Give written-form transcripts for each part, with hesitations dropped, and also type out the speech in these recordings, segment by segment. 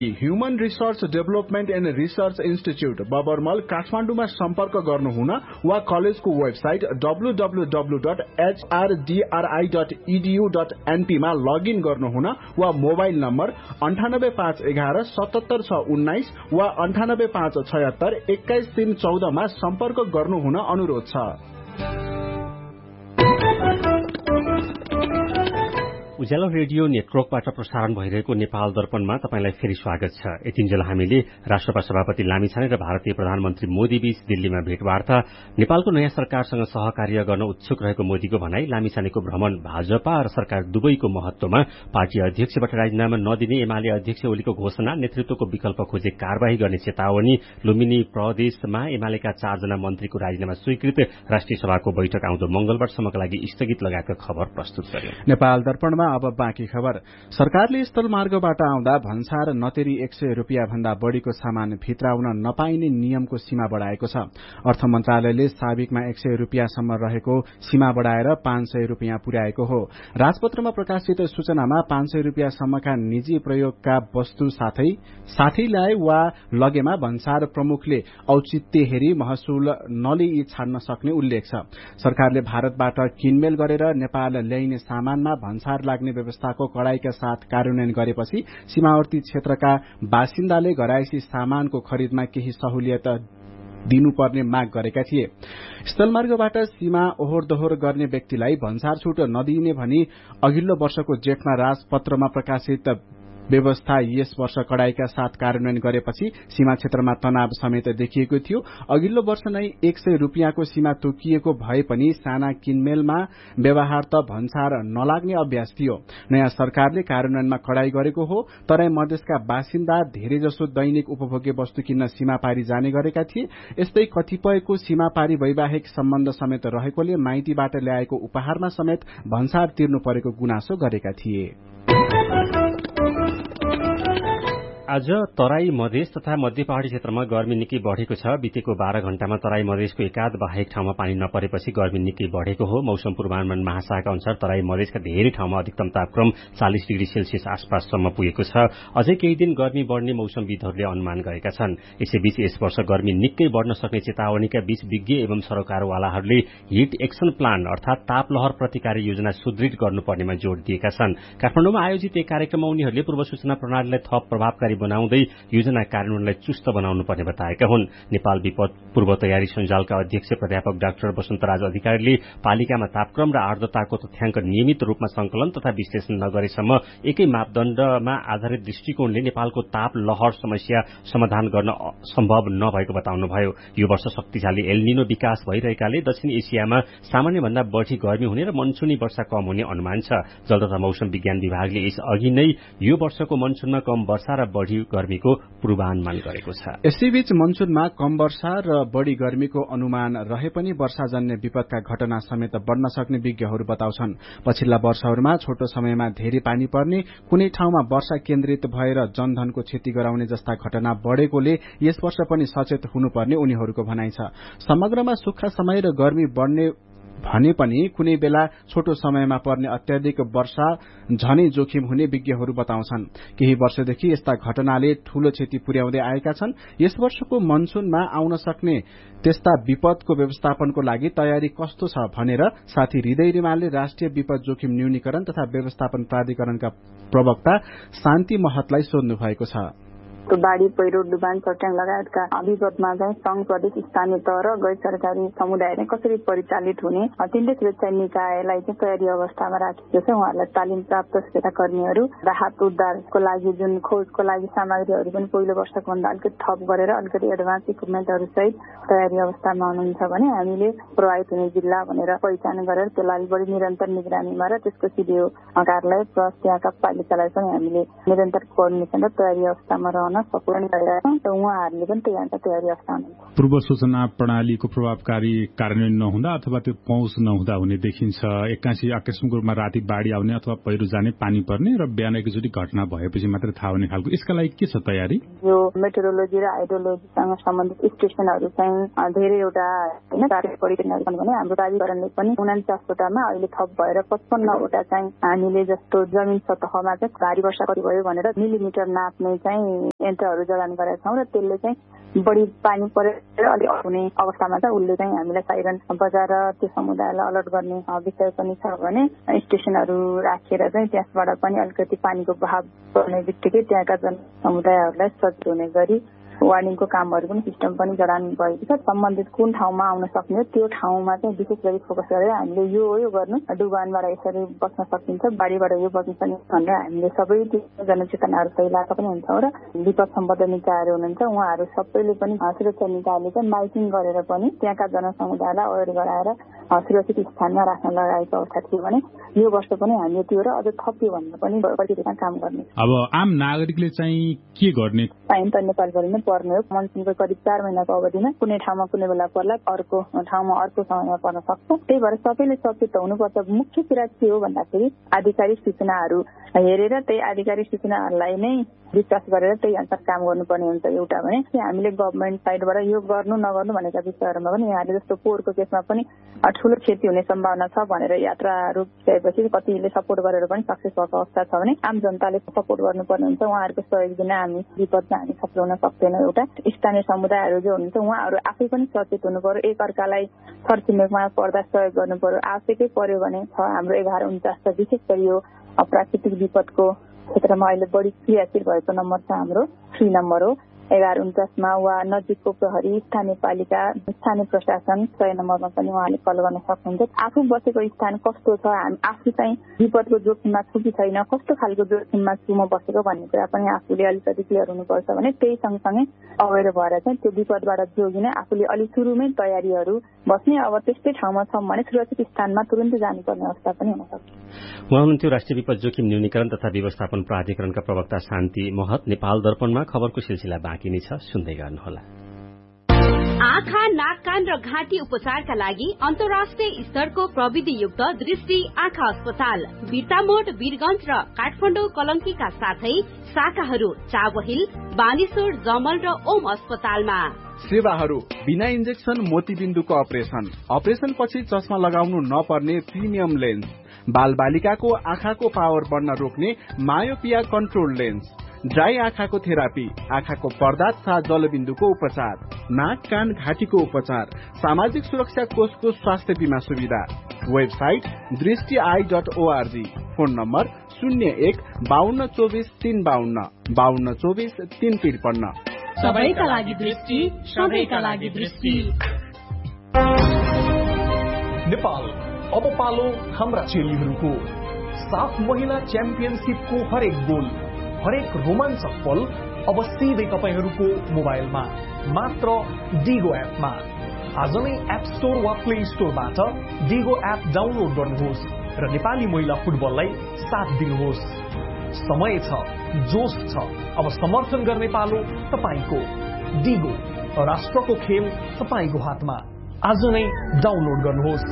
Human resource development and research institute बबरमल काठमाडौँमा सम्पर्क गर्नुहुन वा कलेजको वेबसाइट www.hdri.edu.np मा लगइन गर्नुहुन वा मोबाइल नम्बर 9851177619 वा 9857621314 मा सम्पर्क गर्नुहुन अनुरोध छ। उज्यालो रेडियो नेटवर्कबाट प्रसारण भइरहेको नेपाल दर्पणमा तपाईंलाई फेरि स्वागत छ। यतिन्जेल हामीले राष्ट्रपा सभापति लामिछाने र भारतीय प्रधानमन्त्री मोदी बीच दिल्लीमा भेटवार्ता, नेपालको नयाँ सरकारसँग सहकार्य गर्न उत्सुक रहेको मोदीको भनाई, लामिछानेको भ्रमण भाजपा र सरकार दुवैको महत्वमा, पार्टी अध्यक्षबाट राजीनामा नदिने एमाले अध्यक्ष ओलीको घोषणा, नेतृत्वको विकल्प खोजे कार्यवाही गर्ने चेतावनी, लुम्बिनी प्रदेशमा एमालेका 4 जना मन्त्रीको राजीनामा स्वीकृत, राष्ट्रिय सभाको बैठक आउँदो मंगलबारसम्मका लागि स्थगित लगायतका खबर प्रस्तुत गर्यो। नेपाल दर्पणमा अब बाँकी खबर। सरकारले स्थल मार्गबाट आउँदा भन्सार नतेरी 100 रुपियाँ भन्दा बढ़ीको सामान भित्राउन नपाइने नियमको सीमा बढ़ाएको छ। अर्थ मन्त्रालयले साबिकमा 100 रुपियाँसम्म रहेको सीमा बढ़ाएर 500 रुपियाँ पुर्याएको हो। राजपत्रमा प्रकाशित सूचनामा 500 रुपियाँसम्मका निजी प्रयोगका वस्तु साथै ल्याए वा लगेमा भन्सार प्रमुखले औचित्य हेरी महसुल नलिई छाड्न सक्ने उल्लेख छ। सरकारले भारतबाट किनमेल गरेर नेपाल ल्याइने सामानमा भन्सार लाग्ने व्यवस्थाको कड़ाईका साथ कार्यान्वयन गरेपछि सीमावर्ती क्षेत्रका बासिन्दाले घरायसी सामानको खरिदमा केही सहुलियत दिनुपर्ने माग गरेका थिए। स्थलमार्गबाट सीमा ओहोर दोहोर गर्ने व्यक्तिलाई भन्सार छूट नदिइने भनी अघिल्लो वर्षको जेठमा राजपत्रमा प्रकाशित व्यवस्था यस वर्ष कड़ाईका साथ कार्यान्वयन गरेपछि सीमा क्षेत्रमा तनाव समेत देखिएको थियो। अघिल्लो वर्ष नै 100 रुपियाँको सीमा तोकिएको भए पनि साना किनमेलमा व्यवहार त भन्सार नलाग्ने अभ्यास थियो। नयाँ सरकारले कार्यान्वयनमा कड़ाई गरेको हो। तराई मधेसका बासिन्दा धेरैजसो दैनिक उपभोग्य वस्तु किन्न सीमापारी जाने गरेका थिए। यस्तै कतिपयको सीमापारी वैवाहिक सम्बन्ध समेत रहेकोले माइतीबाट ल्याएको उपहारमा समेत भन्सार तिर्नु परेको गुनासो गरेका थिए। आज तराई मधेस तथा मध्य पहाड़ी क्षेत्रमा गर्मी निकै बढ़ेको छ। बितेको 12 घण्टामा तराई मधेसको एकाध बाहेक ठाउँमा पानी नपरेपछि गर्मी निकै बढ़ेको हो। मौसम पूर्वानुमान महाशाखाका अनुसार तराई मधेसका धेरै ठाउँमा अधिकतम तापक्रम 40 डिग्री सेल्सियस आसपाससम्म पुगेको छ। अझै केही दिन गर्मी बढ़ने मौसमविदहरूले अनुमान गरेका छन्। यसैबीच यस वर्ष गर्मी निकै बढ़न सक्ने चेतावनीका बीच विज्ञ एवं सरोकारवालाहरूले हिट एक्सन प्लान अर्थात तापलहर प्रतिकारी योजना सुदृढ गर्नुपर्नेमा जोड़ दिएका छन्। काठमाडौँमा आयोजित एक कार्यक्रममा उनीहरूले पूर्व सूचना प्रणालीलाई थप प्रभावकारी बनाउँदै योजना कार्यान्वयनलाई चुस्त बनाउनु पर्ने बताएका हुन्। नेपाल विपद पूर्व तयारी सञ्जालका अध्यक्ष प्राध्यापक डाक्टर वसन्तराज अधिकारीले पालिकामा तापक्रम र आर्द्रताको तथ्याङ्क नियमित रूपमा संकलन तथा विश्लेषण नगरेसम्म एकै मापदण्डमा आधारित दृष्टिकोणले नेपालको ताप लहर समस्या समाधान गर्न सम्भव नभएको बताउनुभयो। यो वर्ष शक्तिशाली एल्निनो विकास भइरहेकाले दक्षिण एसियामा सामान्यभन्दा बढ़ी गर्मी हुने र मनसुनी वर्षा कम हुने अनुमान छ। जल तथा मौसम विज्ञान विभागले यस अघि नै यो वर्षको मनसुनमा कम वर्षा र बढ़ी गर्मीको पूर्वानुमान गरेको छ। यसैबीच मनसुनमा कम वर्षा र बढ़ी गर्मीको अनुमान रहे पनि वर्षाजन्य विपदका घटना समेत बढ़न सक्ने विज्ञहरू बताउँछन्। पछिल्ला वर्षहरूमा छोटो समयमा धेरै पानी पर्ने, कुनै ठाउँमा वर्षा केन्द्रित भएर जनधनको क्षति गराउने जस्ता घटना बढ़ेकोले यस वर्ष पनि सचेत हुनुपर्ने उनीहरूको भनाइ छ। समग्रमा सुक्खा समय र गर्मी बढ़ने भने पनि कुनै बेला छोटो समयमा पर्ने अत्याधिक वर्षा झनै जोखिम हुने विज्ञहरू बताउँछन्। केही वर्षदेखि यस्ता घटनाले ठूलो क्षति पुर्याउँदै आएका छन्। यस वर्षको मनसुनमा आउन सक्ने त्यस्ता विपदको व्यवस्थापनको लागि तयारी कस्तो छ भनेर साथी हृदय रिमालले राष्ट्रिय विपद जोखिम न्यूनीकरण तथा व्यवस्थापन प्राधिकरणका प्रवक्ता शान्ति महतलाई सोध्नु भएको छ। बाढ़ी पहिरो डुबान चट्याङ लगायतका विपदमा चाहिँ संघ प्रदेश स्थानीय तह र गैर सरकारी समुदायले कसरी परिचालित हुने तिनले सुरक्षा निकायलाई चाहिँ तयारी अवस्थामा राखेको छ। उहाँहरूलाई तालिम प्राप्त सुरक्षाकर्मीहरू राहत उद्धारको लागि जुन खोजको लागि सामग्रीहरू पनि पहिलो वर्षको भन्दा अलिकति थप गरेर अलिकति एडभान्स इक्विपमेन्टहरू सहित तयारी अवस्थामा हुनुहुन्छ भने हामीले प्रभावित हुने जिल्ला भनेर पहिचान गरेर त्यसलाई बढी निरन्तर निगरानीमा र त्यसको सिडिओ कार्यालय प्लस त्यहाँका पालिकालाई पनि हामीले निरन्तर कोअर्डिनेसन र तयारी अवस्थामा रहन गर्न सपोर्ट गरिरहेका छौँ र उहाँहरूले पनि त्यही अनुसार तयारी अवस्था हुनुहुन्छ। पूर्व सूचना प्रणालीको प्रभावकारी कार्यान्वयन नहुँदा अथवा त्यो पहुँच नहुँदा हुने देखिन्छ। एक्कासी आकस्मिक रूपमा राति बाढी आउने अथवा पहिरो जाने, पानी पर्ने र बिहान एकचोटि घटना भएपछि मात्र थाहा हुने खालको। यसका लागि के छ तयारी? यो मेट्रोलोजी र हाइड्रोलोजीसँग सम्बन्धित स्टेशनहरू चाहिँ धेरैवटा होइन कार्य परियोजनाहरू भने हाम्रो प्राधिकरणले पनि 49 वटामा अहिले थप भएर 55 वटा चाहिँ हामीले जस्तो जमिन सतहमा चाहिँ भारी वर्षा कति भयो भनेर मिलिमिटर नाप्ने चाहिँ यन्त्रहरू जडान गरेका छौँ र त्यसले चाहिँ बढी पानी परेर अलिक हुने अवस्थामा चाहिँ उसले चाहिँ हामीलाई साइरन बजाएर त्यो समुदायलाई अलर्ट गर्ने विषय पनि छ भने स्टेशनहरू राखेर चाहिँ त्यसबाट पनि अलिकति पानीको बहाव पर्ने बित्तिकै त्यहाँका जनसमुदायहरूलाई सजिलो हुने गरी वार्निङको कामहरू पनि सिस्टम पनि जडान भएको छ। सम्बन्धित कुन ठाउँमा आउन सक्ने हो त्यो ठाउँमा चाहिँ विशेष गरी फोकस गरेर हामीले यो गर्नु, डुबानबाट यसरी बच्न सकिन्छ, बाढीबाट यो बच्न सकिन्छ भनेर हामीले सबै जनचेतनाहरू फैलाएका पनि हुन्छौँ र विपद सम्बद्ध निकायहरू हुनुहुन्छ उहाँहरू सबैले पनि सुरक्षा निकायले चाहिँ माइकिङ गरेर पनि त्यहाँका जनसमुदायलाई अवेर गराएर सुरक्षित स्थानमा राख्न लगाएको अवस्था थियो भने यो वर्ष पनि हामीले त्यो र अझ थप्यो भन्ने पनि प्रतिदिन काम गर्ने। अब आम नागरिकले चाहिँ के गर्ने? पाइन त नेपालभरि नै पर्ने हो। मनसुनको करिब 4 महिनाको अवधिमा कुनै ठाउँमा कुनै बेला पर्ला, अर्को ठाउँमा अर्को समयमा पर्न सक्छ। त्यही भएर सबैले सचेत हुनुपर्छ। मुख्य कुरा के हो भन्दाखेरि आधिकारिक सूचनाहरू हेरेर त्यही आधिकारिक सूचनाहरूलाई नै विश्वास गरेर त्यही अनुसार काम गर्नुपर्ने हुन्छ। एउटा भने हामीले गभर्मेन्ट साइडबाट यो गर्नु नगर्नु भनेका विषयहरूमा पनि यहाँले जस्तो पोहोरको केसमा पनि ठूलो क्षति हुने सम्भावना छ भनेर यात्रा रोकिसकेपछि कतिले सपोर्ट गरेर पनि सक्सेस भएको अवस्था छ भने आम जनताले सपोर्ट गर्नुपर्ने हुन्छ। उहाँहरूको सहयोग बिना हामी विपदमा हामी सफल हुन सक्दैनौँ। एउटा स्थानीय समुदायहरू जो हुनुहुन्छ उहाँहरू आफै पनि सचेत हुनु पर्यो, एक अर्कालाई छरछिमेकमा पर्दा सहयोग गर्नु पर्यो। आवश्यकै पर्यो भने हाम्रो 1149 विशेष गरी यो प्राकृतिक विपदको क्षेत्रमा अहिले बढी क्रियाशील भएको नम्बर छ हाम्रो 3 नम्बर हो। 1149 वा नजिकको प्रहरी, स्थानीय पालिका, स्थानीय प्रशासन 100 नम्बरमा पनि उहाँले कल गर्न सक्नुहुन्छ। आफू बसेको स्थान कस्तो छ, हामी आफू चाहिँ विपदको जोखिममा छु कि छैन, कस्तो खालको जोखिममा छु म बसेको भन्ने कुरा पनि आफूले अलिकति क्लियर हुनुपर्छ भने त्यही सँगसँगै अवेर भएर चाहिँ त्यो विपदबाट जोगिने आफूले अलि सुरुमै तयारीहरू बस्ने। अब त्यस्तै ठाउँमा छौँ भने सुरक्षित स्थानमा तुरुन्तै जानुपर्ने अवस्था पनि हुन सक्छ। उहाँ हुनुहुन्थ्यो राष्ट्रिय विपद जोखिम न्यूनीकरण तथा व्यवस्थापन प्राधिकरणका प्रवक्ता शान्ति महत। नेपाल दर्पणमा खबरको सिलसिला बाँकी नै छ, सुन्दै गर्नुहोला। आँखा, नाक, कान र घाँटी उपचारका लागि अन्तर्राष्ट्रिय स्तरको प्रविधियुक्त दृष्टि आँखा अस्पताल बिर्तामोड, वीरगंज र काठमाडौँ कलंकीका साथै शाखाहरू चावहिल, बानेश्वर, जमल र ओम अस्पतालमा। सेवाहरू बिना इन्जेक्सन मोतीबिन्दुको अपरेसन पछि चस्मा लगाउनु नपर्ने प्रिमियम लेन्स, बाल बालिकाको आँखाको पावर बढ्न रोक्ने मायोपिया कन्ट्रोल लेन्स, ड्राई आँखाको थेरापी, आँखाको पर्दा तथा जलबिन्दुको उपचार, नाक, कान, घाँटीको उपचार, सामाजिक सुरक्षा कोषको स्वास्थ्य बीमा सुविधा। Website दृष्टि.org, phone number 01-5224-352, 5224-353। सबैका लागि दृष्टि, सबैका लागि दृष्टि। नेपाल अब पालो हाम्रा चेलीहरूको। 7 महिना च्याम्पियनशिपको हरेक गोल, हरेक रोमाञ्चक पल अब सिधै तपाईहरूको मोबाइलमा, मात्र डिगो एपमा। आज नै एप स्टोर वा प्ले स्टोरबाट डिगो एप डाउनलोड गर्नुहोस् र नेपाली महिला फुटबललाई साथ दिनुहोस्। समय छ, जोश छ, अब समर्थन गर्ने पालो तपाईको। डिगो, राष्ट्रको खेल तपाईको हातमा। आज नै डाउनलोड गर्नुहोस्।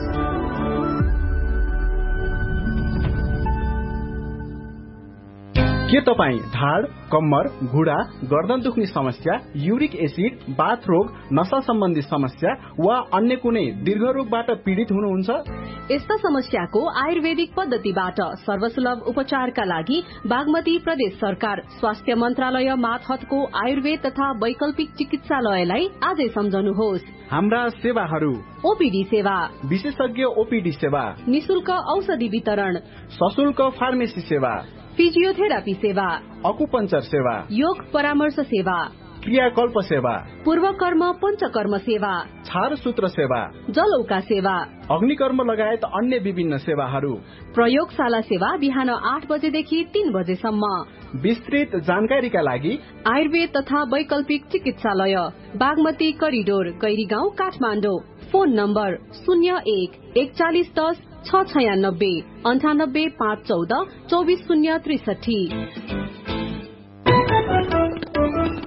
के तपाईँ ढाड, कम्मर, घुँडा, गर्दन दुख्ने समस्या, युरिक एसिड, बाथ रोग, नशा सम्बन्धी समस्या वा अन्य कुनै दीर्घ रोगबाट पीडित हुनुहुन्छ? यस्ता समस्याको आयुर्वेदिक पद्धतिबाट सर्वसुलभ उपचारका लागि बागमती प्रदेश सरकार स्वास्थ्य मन्त्रालय मातहतको आयुर्वेद तथा वैकल्पिक चिकित्सालयलाई आजै सम्झनुहोस्। हाम्रा सेवाहरू: ओपीडी सेवा, विशेषज्ञ ओपीडी सेवा, निशुल्क औषधि वितरण, सशुल्क फार्मेसी सेवा, फिजियोथेरापी सेवा, अकुपञ्चर सेवा, योग परामर्श सेवा, क्रियाकल्प सेवा, पूर्वकर्म पञ्चकर्म सेवा, छारसूत्र सेवा, जलौका सेवा, अग्निकर्म लगायत अन्य विभिन्न सेवाहरू। प्रयोगशाला सेवा बिहान 8 बजेदेखि 3 बजेसम्म। विस्तृत जानकारीका लागि आयुर्वेद तथा वैकल्पिक चिकित्सालय, Bagmati corridor, Gairigaun, Kathmandu. Phone number 01-4110 696 98 514 24063।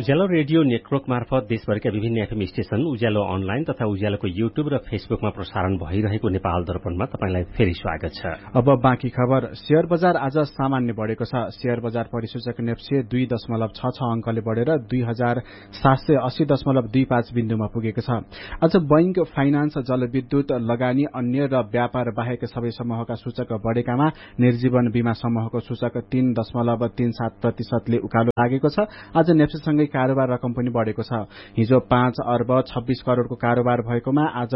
उज्यालो रेडियो नेटवर्क मार्फत देशभरका विभिन्न एफएम स्टेशन, उज्यालो अनलाइन तथा उज्यालोको युट्युब र फेसबुकमा प्रसारण भइरहेको नेपाल दर्पणमा तपाईंलाई फेरि स्वागत छ। अब बाँकी खबर। शेयर बजार आज सामान्य बढेको छ। शेयर बजार परिसूचक नेप्से 2.66 अंकले बढेर 2780.25 बिन्दुमा पुगेको छ। आज बैंक, फाइनान्स, जलविद्युत, लगानी, अन्य र व्यापार बाहेक सबै समूहका सूचक बढेकामा निर्जीवन बीमा समूहको सूचक 3.37% ले उकालो लागेको छ। आज नेप्सेसँगै कारोबार रकम पनि बढेको छ। हिजो 5 अर्ब 26 करोड़को कारोबार भएकोमा आज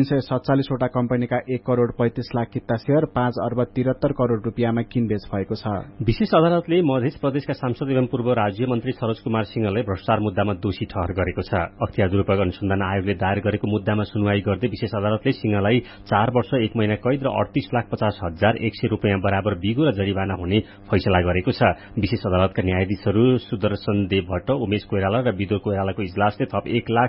347 वटा कम्पनीका 1 करोड़ 35 लाख किता शेयर 5 अर्ब 73 करोड़ रुपियाँमा किनबेच भएको छ। विशेष अदालतले मध्य प्रदेशका सांसद एवं पूर्व राज्य मन्त्री सरोज कुमार सिंहलाई भ्रष्टाचार मुद्दामा दोषी ठहर गरेको छ। अख्तियार दुरूपयोग अनुसन्धान आयोगले दायर गरेको मुद्दामा सुनवाई गर्दै विशेष अदालतले सिंहलाई 4 वर्ष 1 महिना कैद र 38,50,100 रुपियाँ बराबर बिगो र जरिवाना हुने फैसला गरेको छ। विशेष अदालतका न्यायाधीशहरू सुदर्शन देव भट्ट, उमेश कोइराला र विदुर कोइरालाको इजलासले थप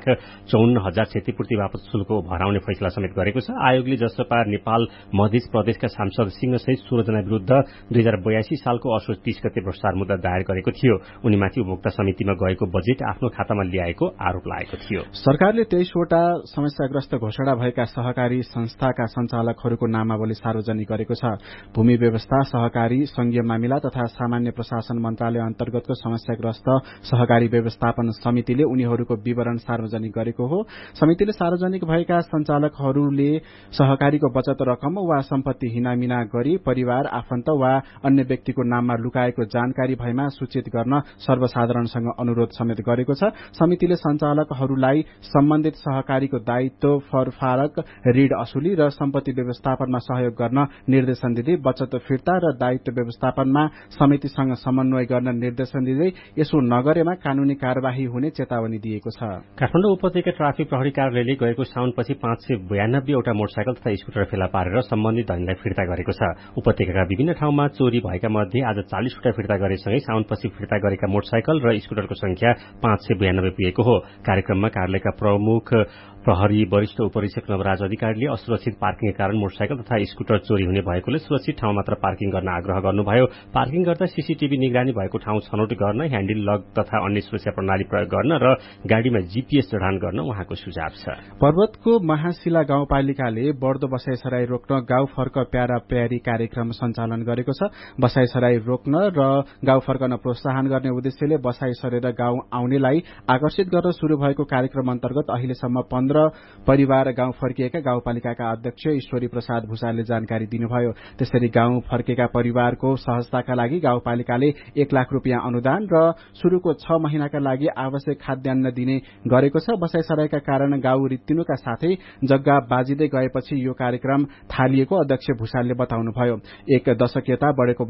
1,54,000 क्षतिपूर्ति बापत शुल्क भराउने फैसला समेत गरेको छ। आयोगले जसपा नेपाल मध्य प्रदेशका सांसद सिंहसहित 16 जना विरूद्ध 2082 सालको असोज 30 गते भ्रष्टाचार मुद्दा दायर गरेको थियो। उनीमाथि उपभोक्ता समितिमा गएको बजेट आफ्नो खातामा ल्याएको आरोप लागेको थियो। सरकारले 23 वटा समस्याग्रस्त घोषणा भएका सहकारी संस्थाका सञ्चालकहरूको नामावली सार्वजनिक गरेको छ। भूमि व्यवस्था, सहकारी, संघीय मामिला तथा सामान्य प्रशासन मन्त्रालय अन्तर्गतको समस्याग्रस्त सहकारी व्यवस्थापन समितिले उनीहरूको विवरण सार्वजनिक गरेको हो। समितिले सार्वजनिक भएका सञ्चालकहरूले सहकारीको बचत रकम वा सम्पत्ति हिनामिना गरी परिवार, आफन्त वा अन्य व्यक्तिको नाममा लुकाएको जानकारी भएमा सूचित गर्न सर्वसाधारणसँग अनुरोध समेत गरेको छ। समितिले सञ्चालकहरूलाई सम्बन्धित सहकारीको दायित्व फरफारक, ऋण असुली र सम्पत्ति व्यवस्थापनमा सहयोग गर्न निर्देशन दिँदै बचत फिर्ता र दायित्व व्यवस्थापनमा समितिसँग समन्वय गर्न निर्देशन दिँदै यसो नगरेमा कानूनी कार्यवाही हुने चेतावनी दिएको छ। काठमाडौँ उपत्यका ट्राफिक प्रहरी कार्यालयले गएको साउनपछि 592 वटा मोटरसाइकल तथा स्कुटर फेला पारेर सम्बन्धित धनीलाई फिर्ता गरेको छ। उपत्यकाका विभिन्न ठाउँमा चोरी भएका मध्ये आज 40 वटा फिर्ता गरेसँगै साउनपछि फिर्ता गरेका मोटरसाइकल र स्कुटरको संख्या 592 पुगेको हो। कार्यक्रममा कार्यालयका प्रमुख प्रहरी वरिष्ठ उपरीक्षक नवराज अधिकारीले असुरक्षित पार्किङका कारण मोटरसाइकल तथा स्कुटर चोरी हुने भएकोले सुरक्षित ठाउँ मात्र पार्किङ गर्न आग्रह गर्नुभयो। पार्किङ गर्दा सीसीटीभी निगरानी भएको ठाउँ छनौट गर्न, ह्याण्डल लक तथा अन्य सुरक्षा प्रणाली प्रयोग गर्न र गाड़ीमा जीपीएस जडान गर्न उहाँको सुझाव छ। पर्वतको महाशिला गाउँपालिकाले बढ्दो बसाइसराई रोक्न गाउँ फर्क प्यारा प्यारी कार्यक्रम सञ्चालन गरेको छ। बसाइसराई रोक्न र गाउँ फर्कन प्रोत्साहन गर्ने उद्देश्यले बसाइ सरेर गाउँ आउनेलाई आकर्षित गर्न शुरू भएको कार्यक्रम अन्तर्गत अहिलेसम्म 15 परिवार गाउँ फर्किएका गाउँपालिकाका अध्यक्ष ईश्वरी प्रसाद भूषालले जानकारी दिनुभयो। त्यसरी गाउँ फर्केका परिवारको सहजताका लागि गाउँपालिकाले 1 लाख रुपियाँ अनुदान र शुरूको 6 महिनाका लागि आवश्यक खाद्यान्न दिने गरेको छ। बसाइसराईका कारण गाउँ रित्तिनुका साथै जग्गा बाजिँदै गएपछि यो कार्यक्रम थालिएको अध्यक्ष भूषालले बताउनुभयो। 1 दशक यता बढेको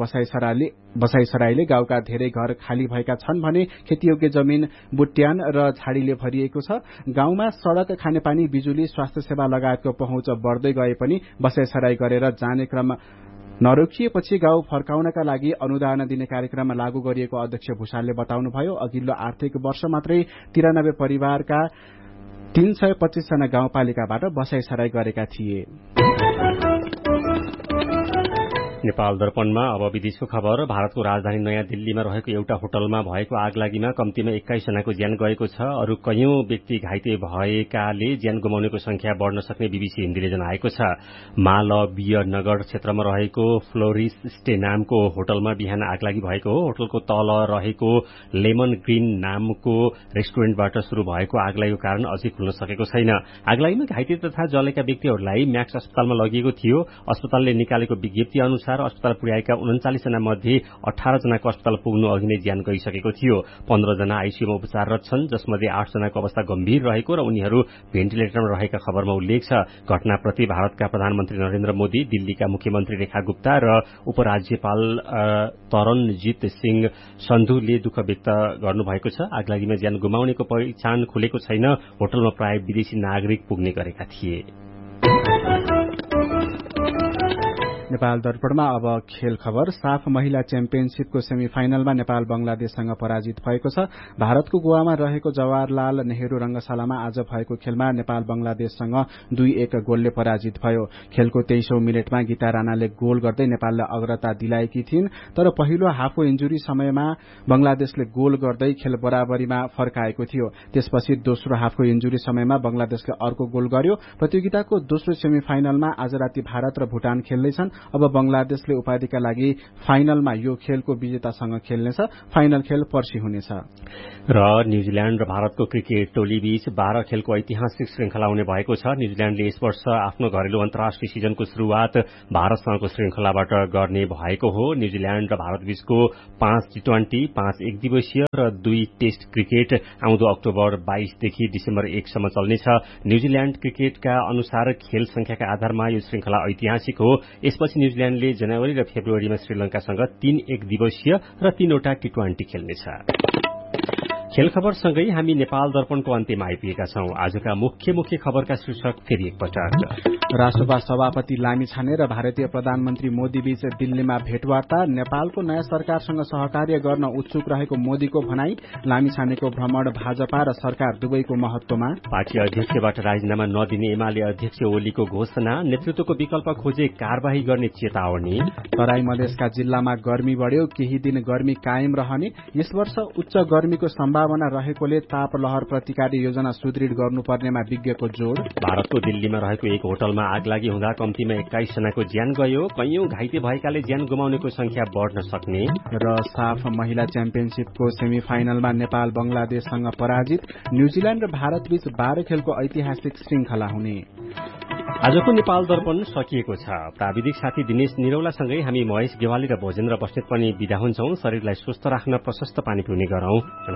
बसाइसराईले गाउँका धेरै घर खाली भएका छन् भने खेतीयोग्य जमिन बुट्यान र झाडीले भरिएको छ। गाउँमा सड़क, खानेपानी, बिजुली, स्वास्थ्य सेवा लगायतको पहुँच बढ्दै गए पनि बसाइसराई गरेर जाने क्रम नरोकिएपछि गाउँ फर्काउनका लागि अनुदान दिने कार्यक्रम लागू गरिएको अध्यक्ष भूषालले बताउनुभयो। अघिल्लो आर्थिक वर्ष मात्रै 93 परिवारका 325 जना गाउँपालिकाबाट बसाइसराई गरेका थिए। नेपाल दर्पणमा अब विदेशको खबर। भारतको राजधानी नयाँ दिल्लीमा रहेको एउटा होटलमा भएको आगलागीमा कम्तीमा 21 जनाको ज्यान गएको छ। अरू कयौं व्यक्ति घाइते भएकाले ज्यान गुमाउनेको संख्या बढ़न सक्ने बीबीसी हिन्दीले जनाएको छ। मालवीय नगर क्षेत्रमा रहेको फ्लोरिस स्टे नामको होटलमा बिहान आगलागी भएको हो। होटलको तल रहेको लेमन ग्रीन नामको रेस्टुरेन्टबाट शुरू भएको आगलागीको कारण अझै खुल्न सकेको छैन। आगलागीमा घाइते तथा जलेका व्यक्तिहरूलाई म्याक्स अस्पतालमा लगिएको थियो। अस्पतालले निकालेको विज्ञप्ति अनुसार अस्पताल पुर्याएका 39 जना मध्ये 18 जनाको अस्पताल पुग्नु अघि नै ज्यान गइसकेको थियो। 15 जना आईसीयूमा उपचाररत छन्, जसमध्ये 8 जनाको अवस्था गम्भीर रहेको र उनीहरू भेन्टिलेटरमा रहेका खबरमा उल्लेख छ। घटनाप्रति भारतका प्रधानमन्त्री नरेन्द्र मोदी, दिल्लीका मुख्यमन्त्री रेखा गुप्ता र उपराज्यपाल तरणजीत सिंह सन्धुले दुःख व्यक्त गर्नुभएको छ। आगलागीमा ज्यान गुमाउनेको पहिचान खुलेको छैन। होटलमा प्राय विदेशी नागरिक पुग्ने गरेका थिए। नेपाल दर्पणमा अब खेल खबर। साफ महिला च्याम्पियनशीपको सेमिफाइनलमा नेपाल बंगलादेशसँग पराजित भएको छ। भारतको गोवामा रहेको जवाहरलाल नेहरू रंगशालामा आज भएको खेलमा नेपाल बंगलादेशसँग 2-1 गोलले पराजित भयो। खेलको 23औं मिनेटमा गीता राणाले गोल गर्दै नेपाललाई अग्रता दिलाएकी थिइन्, तर पहिलो हाफको इन्जुरी समयमा बंगलादेशले गोल गर्दै खेल बराबरीमा फर्काएको थियो। त्यसपछि दोस्रो हाफको इन्जुरी समयमा बंगलादेशले अर्को गोल गर्यो। प्रतियोगिताको दोस्रो सेमिफाइनलमा आज राति भारत र भूटान खेल्दैछन्। अब बंगलादेशले उपाधिका लागि फाइनलमा यो खेलको विजेतासँग खेल्नेछ। फाइनल खेल पर्सि हुनेछ। र न्यूजील्याण्ड र भारतको क्रिकेट टोली बीच 12 खेलको ऐतिहासिक श्रृंखला हुने भएको छ। न्यूजील्याण्डले यस वर्ष आफ्नो घरेलु अन्तर्राष्ट्रिय सिजनको शुरूआत भारतसँगको श्रृंखलाबाट गर्ने भएको हो। न्यूजील्याण्ड र भारत बीचको 5 T20, 5 एकदिवसीय र 2 टेस्ट क्रिकेट आउँदो अक्टोबर 22 देखि डिसेम्बर 1 सम्म चल्नेछ। न्यूजील्याण्ड क्रिकेटका अनुसार खेल संख्याका आधारमा यो श्रृंखला ऐतिहासिक हो। यसपछि न्यूजील्याण्डले जनवरी र फेब्रुअरीमा श्रीलंकासँग 3 एकदिवसीय र 3 वटा T20 खेल्नेछ। खेल खबरसँगै हामी नेपाल दर्पणको अन्त्यमा आइपुगेका छौं। आजका मुख्य खबरका शीर्षक फेरि एकपटक। राष्ट्रपा सभापति लामिछाने र भारतीय प्रधानमन्त्री मोदी बीच दिल्लीमा भेटवार्ता। नेपालको नयाँ सरकारसँग सहकार्य गर्न उत्सुक रहेको मोदीको भनाई। लामिछानेको भ्रमण भाजपा र सरकार दुवैको महत्वमा। पार्टी अध्यक्षबाट राजीनामा नदिने एमाले अध्यक्ष ओलीको घोषणा। नेतृत्वको विकल्प खोजे कारवाही गर्ने चेतावनी। तराई मधेसका जिल्लामा गर्मी बढ्यो, केही दिन गर्मी कायम रहने। यस वर्ष उच्च गर्मीको सम्भावना रहेकोले ताप लहर प्रतिकारी योजना सुदृढ गर्नुपर्नेमा विज्ञको जोड़। भारतको दिल्लीमा रहेको एक होटलमा आगलागी हुँदा कम्तीमा 21 जनाको ज्यान गयो। कैयौं घाइते भएकाले ज्यान गुमाउनेको संख्या बढ़न सक्ने। र साफ महिला च्याम्पियनशीपको सेमिफाइनलमा नेपाल बंगलादेशसँग पराजित। न्यूजील्याण्ड र भारत बीच 12 खेलको ऐतिहासिक श्रृंखला हुने। आजको नेपाल दर्पण सकिएको छ। प्राविधिक साथी दिनेश निरौलासँगै हामी महेश गेवाली र भोजेन्द्र बस्नेत पनि बिदा हुन्छौं। शरीरलाई स्वस्थ राख्न प्रशस्त पानी पिउने गरौं।